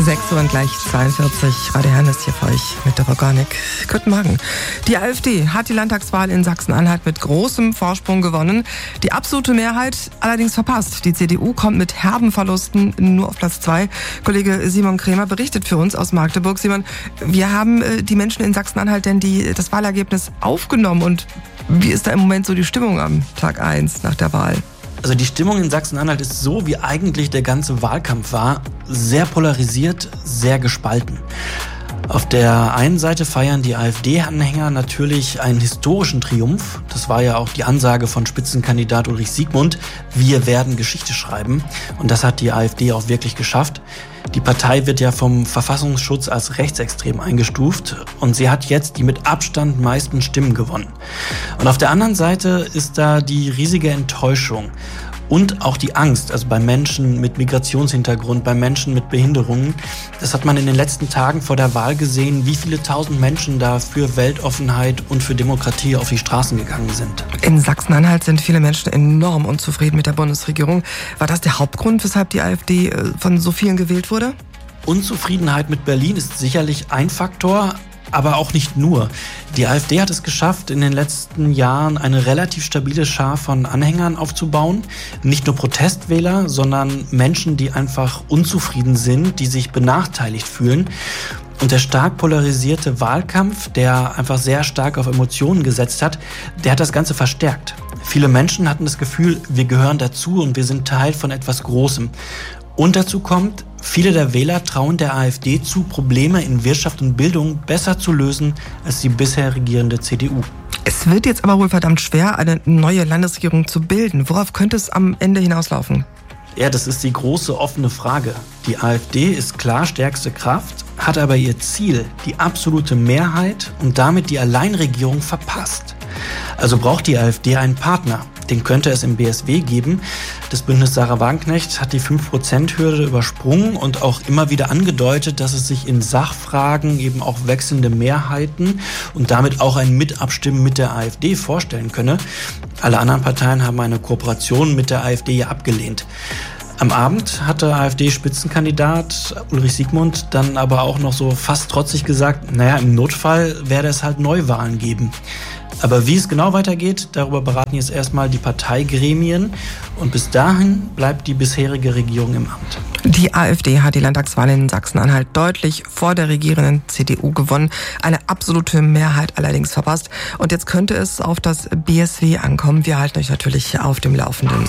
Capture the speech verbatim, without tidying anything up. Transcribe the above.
sechs Uhr und gleich zweiundvierzig. Radio Herne ist hier für euch mit der Organik. Guten Morgen. Die AfD hat die Landtagswahl in Sachsen-Anhalt mit großem Vorsprung gewonnen. Die absolute Mehrheit allerdings verpasst. Die C D U kommt mit herben Verlusten nur auf Platz zwei. Kollege Simon Krämer berichtet für uns aus Magdeburg. Simon, wie haben die Menschen in Sachsen-Anhalt denn die, das Wahlergebnis aufgenommen? Und wie ist da im Moment so die Stimmung am Tag eins nach der Wahl? Also die Stimmung in Sachsen-Anhalt ist so, wie eigentlich der ganze Wahlkampf war, sehr polarisiert, sehr gespalten. Auf der einen Seite feiern die AfD-Anhänger natürlich einen historischen Triumph. Das war ja auch die Ansage von Spitzenkandidat Ulrich Siegmund. Wir werden Geschichte schreiben. Und das hat die AfD auch wirklich geschafft. Die Partei wird ja vom Verfassungsschutz als rechtsextrem eingestuft und sie hat jetzt die mit Abstand meisten Stimmen gewonnen. Und auf der anderen Seite ist da die riesige Enttäuschung und auch die Angst, also bei Menschen mit Migrationshintergrund, bei Menschen mit Behinderungen. Das hat man in den letzten Tagen vor der Wahl gesehen, wie viele tausend Menschen da für Weltoffenheit und für Demokratie auf die Straßen gegangen sind. In Sachsen-Anhalt sind viele Menschen enorm unzufrieden mit der Bundesregierung. War das der Hauptgrund, weshalb die AfD von so vielen gewählt wurde? Unzufriedenheit mit Berlin ist sicherlich ein Faktor, aber auch nicht nur. Die AfD hat es geschafft, in den letzten Jahren eine relativ stabile Schar von Anhängern aufzubauen. Nicht nur Protestwähler, sondern Menschen, die einfach unzufrieden sind, die sich benachteiligt fühlen. Und der stark polarisierte Wahlkampf, der einfach sehr stark auf Emotionen gesetzt hat, der hat das Ganze verstärkt. Viele Menschen hatten das Gefühl, wir gehören dazu und wir sind Teil von etwas Großem. Und dazu kommt, viele der Wähler trauen der AfD zu, Probleme in Wirtschaft und Bildung besser zu lösen als die bisher regierende C D U. Es wird jetzt aber wohl verdammt schwer, eine neue Landesregierung zu bilden. Worauf könnte es am Ende hinauslaufen? Ja, das ist die große offene Frage. Die AfD ist klar stärkste Kraft, hat aber ihr Ziel, die absolute Mehrheit und damit die Alleinregierung verpasst. Also braucht die AfD einen Partner. Den könnte es im B S W geben. Das Bündnis Sarah Wagenknecht hat die fünf Prozent Hürde übersprungen und auch immer wieder angedeutet, dass es sich in Sachfragen eben auch wechselnde Mehrheiten und damit auch ein Mitabstimmen mit der AfD vorstellen könne. Alle anderen Parteien haben eine Kooperation mit der AfD ja abgelehnt. Am Abend hat der AfD-Spitzenkandidat Ulrich Siegmund dann aber auch noch so fast trotzig gesagt, naja, im Notfall werde es halt Neuwahlen geben. Aber wie es genau weitergeht, darüber beraten jetzt erstmal die Parteigremien. Und bis dahin bleibt die bisherige Regierung im Amt. Die AfD hat die Landtagswahl in Sachsen-Anhalt deutlich vor der regierenden C D U gewonnen. Eine absolute Mehrheit allerdings verpasst. Und jetzt könnte es auf das B S W ankommen. Wir halten euch natürlich auf dem Laufenden.